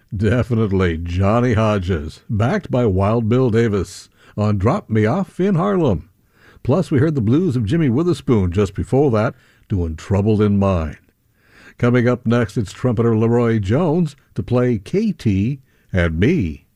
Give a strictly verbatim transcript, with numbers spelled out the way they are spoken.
Definitely Johnny Hodges, backed by Wild Bill Davis on Drop Me Off in Harlem. Plus, we heard the blues of Jimmy Witherspoon just before that, doing Trouble in Mind. Coming up next, it's trumpeter Leroy Jones to play K T and Me.